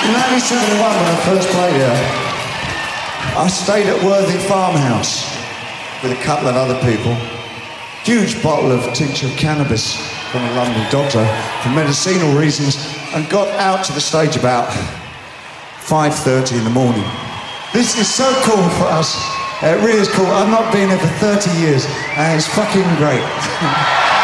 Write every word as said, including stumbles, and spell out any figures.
In nineteen seventy-one, when I first played here, I stayed at Worthing Farmhouse with a couple of other people. Huge bottle of tincture of cannabis from a London doctor for medicinal reasons, and got out to the stage about five thirty in the morning. This is so cool for us. It really is cool. I've not been here for thirty years, and it's fucking great.